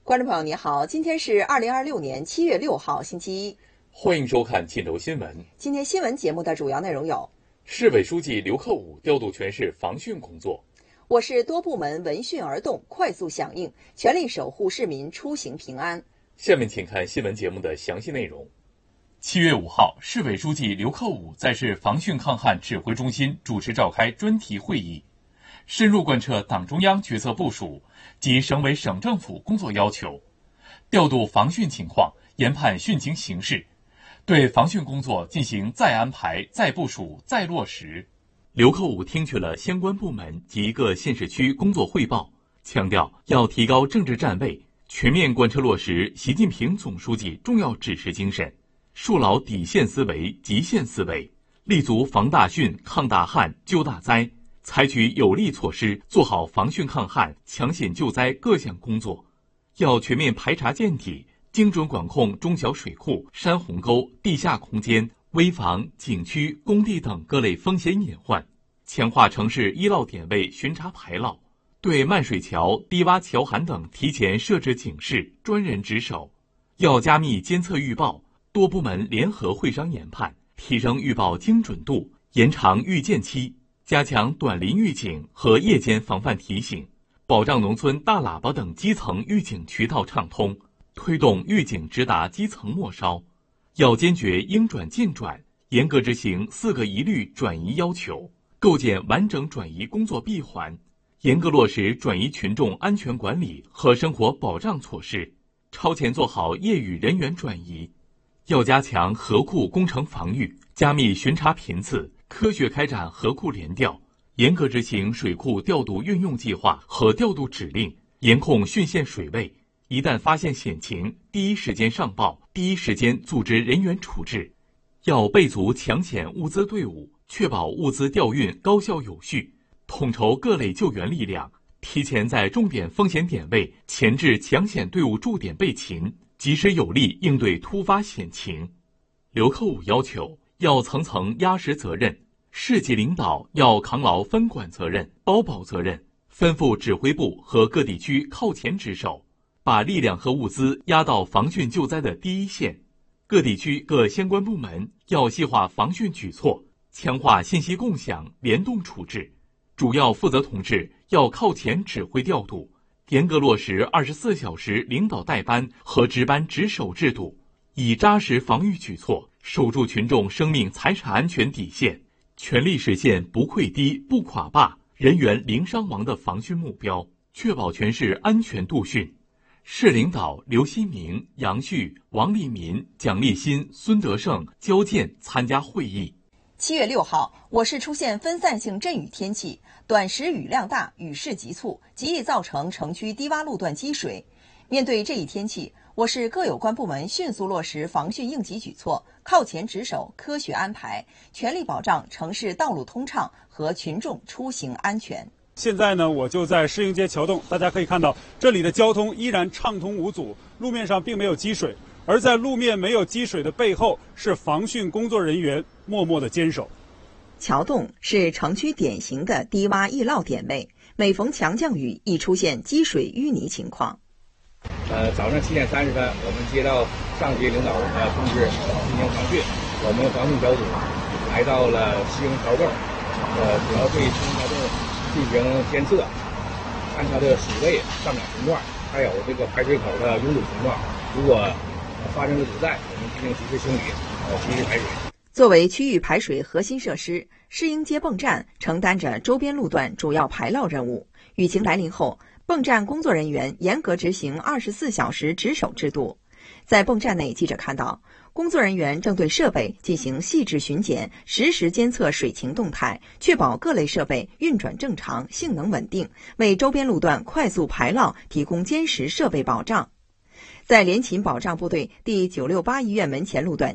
观众朋友你好，今天是2026年7月6号星期一， 欢迎收看晋州新闻。 今天新闻节目的主要内容有： 市委书记刘克武调度全市防汛工作； 我市多部门闻讯而动，快速响应，全力守护市民出行平安。 下面请看新闻节目的详细内容。7月5号，市委书记刘克武在市防汛抗旱指挥中心主持召开专题会议，深入贯彻党中央决策部署及省委省政府工作要求，调度防汛情况，研判汛情形势，对防汛工作进行再安排、再部署、再落实。刘克武听取了相关部门及各县市区工作汇报，强调要提高政治站位，全面贯彻落实习近平总书记重要指示精神，树牢底线思维、极限思维，立足防大汛、抗大旱、救大灾，采取有力措施，做好防汛抗旱、抢险救灾各项工作。要全面排查见底，精准管控中小水库、山洪沟、地下空间、危房、景区、工地等各类风险隐患，强化城市医涝点位巡查排涝，对漫水桥、低洼桥涵等提前设置警示，专人值守。要加密监测预报，多部门联合会商研判，提升预报精准度，延长预见期，加强短临预警和夜间防范提醒，保障农村大喇叭等基层预警渠道畅通，推动预警直达基层末梢。要坚决应转尽转，严格执行4个一律转移要求，构建完整转移工作闭环，严格落实转移群众安全管理和生活保障措施，超前做好业余人员转移。要加强河库工程防御，加密巡查频次，科学开展河库联调，严格执行水库调度运用计划和调度指令，严控汛限水位。一旦发现险情，第一时间上报，第一时间组织人员处置。要备足抢险物资队伍，确保物资调运高效有序，统筹各类救援力量，提前在重点风险点位前置抢险队伍驻点备勤，及时有力应对突发险情。刘克武要求要层层压实责任，市级领导要扛牢分管责任、包保责任，吩咐指挥部和各地区靠前值守，把力量和物资压到防汛救灾的第一线。各地区各相关部门要细化防汛举措，强化信息共享、联动处置。主要负责同志要靠前指挥调度，严格落实24小时领导带班和值班值守制度，以扎实防御举措守住群众生命财产安全底线，全力实现不溃堤、不垮坝、人员零伤亡的防汛目标，确保全市安全度汛。市领导刘新明、杨旭、王立民、蒋立新、孙德胜、焦健参加会议。 7月6号，我市出现分散性阵雨天气，短时雨量大，雨势急促，极易造成城区低洼路段积水。面对这一天气，我市各有关部门迅速落实防汛应急举措，靠前值守，科学安排，全力保障城市道路通畅和群众出行安全。 现在呢，我就在市营街桥洞，大家可以看到，这里的交通依然畅通无阻，路面上并没有积水。而在路面没有积水的背后，是防汛工作人员默默的坚守。 桥洞是城区典型的低洼易涝点位，每逢强降雨易出现积水淤泥情况。 早上7点30分，我们接到上级领导通知进行防汛，我们防汛小组来到了西营桥洞，主要对西营桥洞进行监测，看它的水位上涨情况，还有这个排水口的拥堵情况。如果发生了阻塞，我们进行及时清理，及时排水。 作为区域排水核心设施，市营街泵站承担着周边路段主要排涝任务。雨情来临后，泵站工作人员严格执行24小时值守制度。在泵站内，记者看到，工作人员正对设备进行细致巡检，实时监测水情动态，确保各类设备运转正常、性能稳定，为周边路段快速排涝提供坚实设备保障。在联勤保障部队第968医院门前路段